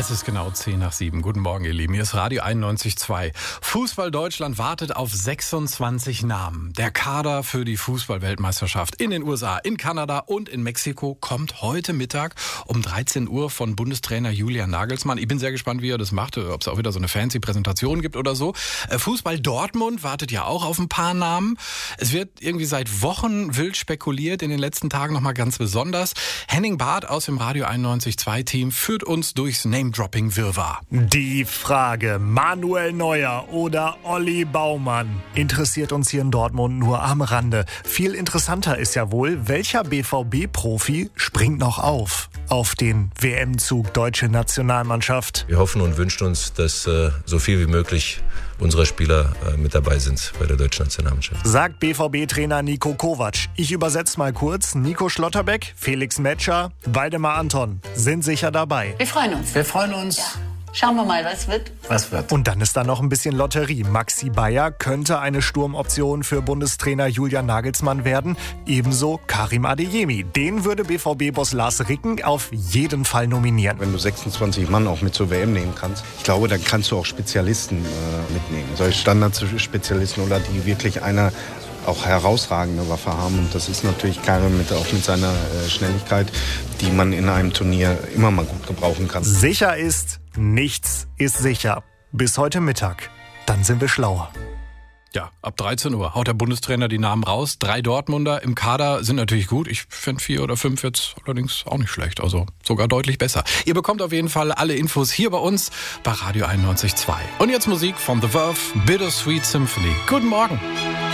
Es ist genau 6:50. Guten Morgen, ihr Lieben. Hier ist Radio 91.2. Fußball Deutschland wartet auf 26 Namen. Der Kader für die Fußball-Weltmeisterschaft in den USA, in Kanada und in Mexiko kommt heute Mittag um 13 Uhr von Bundestrainer Julian Nagelsmann. Ich bin sehr gespannt, wie er das macht, ob es auch wieder so eine fancy Präsentation gibt oder so. Fußball Dortmund wartet ja auch auf ein paar Namen. Es wird irgendwie seit Wochen wild spekuliert, in den letzten Tagen nochmal ganz besonders. Henning Barth aus dem Radio 91.2-Team führt uns durchs Name-Dropping-Wirrwarr. Die Frage, Manuel Neuer oder Olli Baumann, interessiert uns hier in Dortmund nur am Rande. Viel interessanter ist ja wohl, welcher BVB-Profi springt noch auf den WM-Zug Deutsche Nationalmannschaft. Wir hoffen und wünschen uns, dass so viel wie möglich unserer Spieler mit dabei sind bei der deutschen Nationalmannschaft. Sagt BVB-Trainer Niko Kovac. Ich übersetze mal kurz. Nico Schlotterbeck, Felix Metscher, Waldemar Anton sind sicher dabei. Wir freuen uns. Wir freuen uns. Ja. Schauen wir mal, was wird. Und dann ist da noch ein bisschen Lotterie. Maxi Bayer könnte eine Sturmoption für Bundestrainer Julian Nagelsmann werden. Ebenso Karim Adeyemi. Den würde BVB-Boss Lars Ricken auf jeden Fall nominieren. Wenn du 26 Mann auch mit zur WM nehmen kannst, ich glaube, dann kannst du auch Spezialisten mitnehmen. Solche Standardspezialisten oder die wirklich eine auch herausragende Waffe haben. Und das ist natürlich Karim auch mit seiner Schnelligkeit, die man in einem Turnier immer mal gut gebrauchen kann. Sicher ist, nichts ist sicher. Bis heute Mittag. Dann sind wir schlauer. Ja, ab 13 Uhr haut der Bundestrainer die Namen raus. 3 Dortmunder im Kader sind natürlich gut. Ich finde 4 oder 5 jetzt allerdings auch nicht schlecht. Also sogar deutlich besser. Ihr bekommt auf jeden Fall alle Infos hier bei uns bei Radio 91.2. Und jetzt Musik von The Verve, Bittersweet Symphony. Guten Morgen.